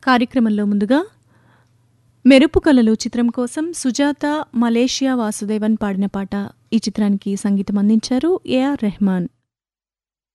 కార్యక్రమంలో ముందుగా మెరుపు కలలు చిత్రం కోసం సుజాత మలేషియా వాసుదేవన్ పాడిన పాట. ఈ చిత్రానికి సంగీతం అందించారు ఏఆర్ రెహమాన్.